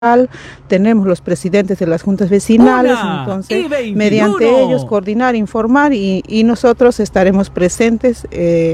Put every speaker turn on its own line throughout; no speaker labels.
tenemos los presidentes de las juntas vecinales, entonces mediante ellos coordinar, informar y nosotros estaremos presentes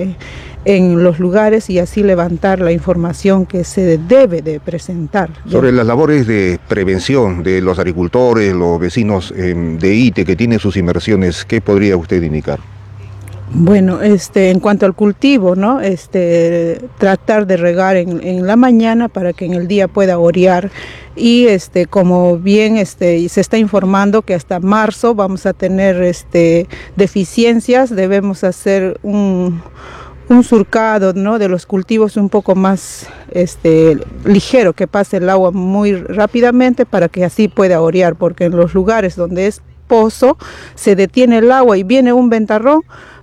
en los lugares y así levantar la información que se debe de presentar.
Sobre las labores de prevención de los agricultores, los vecinos de ITE que tienen sus inversiones, ¿qué podría usted indicar?
Bueno, en cuanto al cultivo, ¿no? Tratar de regar en la mañana para que en el día pueda orear y como bien se está informando que hasta marzo vamos a tener deficiencias, debemos hacer un surcado, ¿no? De los cultivos un poco más ligero, que pase el agua muy rápidamente para que así pueda orear, porque en los lugares donde es pozo se detiene el agua y viene un ventarrón,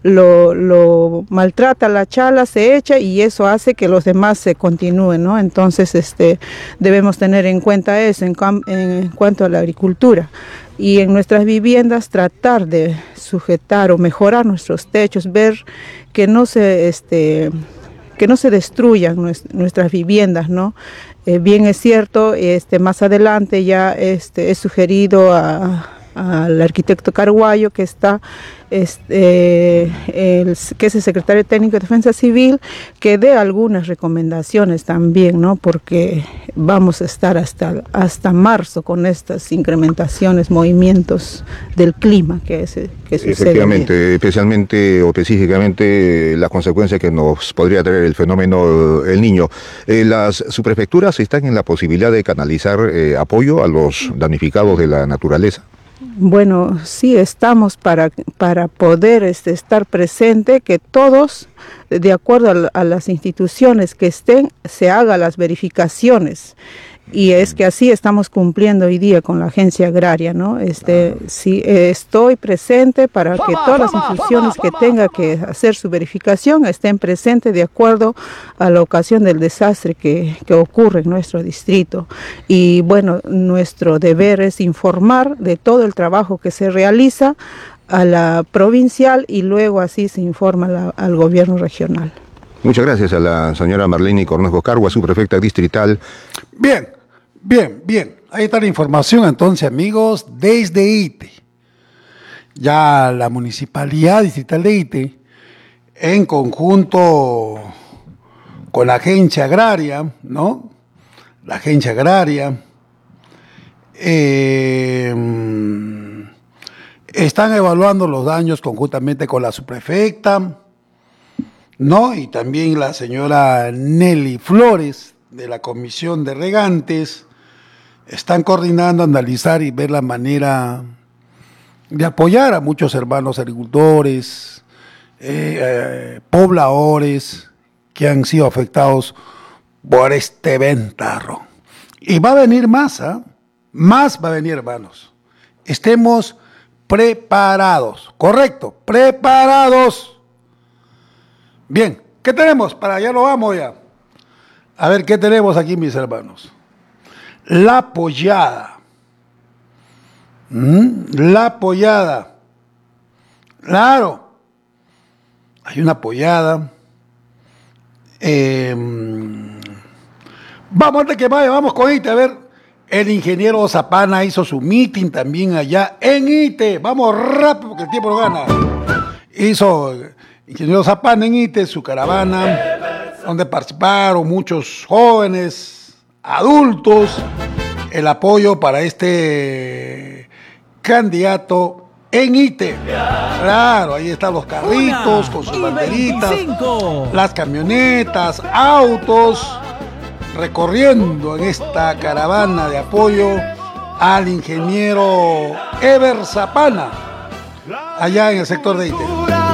lo maltrata la chala, se echa y eso hace que los demás se continúen, ¿no? Entonces debemos tener en cuenta eso en cuanto a la agricultura. Y en nuestras viviendas tratar de sujetar o mejorar nuestros techos, ver que no se destruyan nuestras viviendas, ¿no? Bien es cierto, más adelante ya he sugerido al arquitecto Carguayo, que es el secretario técnico de Defensa Civil, que dé algunas recomendaciones también, ¿no? Porque vamos a estar hasta marzo con estas incrementaciones, movimientos del clima que sucede.
Efectivamente, especialmente o específicamente las consecuencias que nos podría traer el fenómeno El Niño. Las subprefecturas están en la posibilidad de canalizar apoyo a los damnificados de la naturaleza.
Bueno, sí estamos para poder estar presente, que todos, de acuerdo a las instituciones que estén, se hagan las verificaciones. Y es que así estamos cumpliendo hoy día con la agencia agraria, ¿no? Sí, estoy presente para que todas las instituciones que tengan que hacer su verificación estén presentes de acuerdo a la ocasión del desastre que ocurre en nuestro distrito. Y bueno, nuestro deber es informar de todo el trabajo que se realiza a la provincial y luego así se informa al gobierno regional.
Muchas gracias a la señora Marlene Cornejo Cargua, subprefecta distrital.
Bien. Ahí está la información entonces, amigos, desde ITE. Ya la Municipalidad Distrital de ITE, en conjunto con la Agencia Agraria, ¿no? La Agencia Agraria, están evaluando los daños conjuntamente con la subprefecta, ¿no? Y también la señora Nelly Flores, de la Comisión de Regantes, están coordinando, analizar y ver la manera de apoyar a muchos hermanos agricultores, pobladores que han sido afectados por este ventarrón. Y va a venir más, más va a venir, hermanos. Estemos preparados, correcto, preparados. Bien, ¿qué tenemos? Para allá lo vamos ya. A ver, ¿qué tenemos aquí, mis hermanos? La pollada. La pollada. Claro. Hay una pollada. Vamos, antes que vaya, vamos con ITE. A ver, el ingeniero Zapana hizo su meeting también allá en ITE. Vamos rápido porque el tiempo no gana. Hizo el ingeniero Zapana en ITE su caravana, donde participaron muchos jóvenes, adultos, el apoyo para este candidato en ITE. Claro, ahí están los carritos con sus banderitas, las camionetas, autos, recorriendo en esta caravana de apoyo al ingeniero Ever Zapana, allá en el sector de ITE.